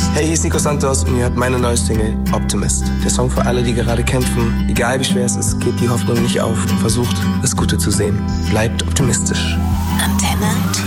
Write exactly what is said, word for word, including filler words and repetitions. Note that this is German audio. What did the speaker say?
Hey, hier ist Nico Santos und ihr hört meine neue Single Optimist. Der Song für alle, die gerade kämpfen. Egal wie schwer es ist, gebt die Hoffnung nicht auf. Versucht, das Gute zu sehen. Bleibt optimistisch. Antenne Two.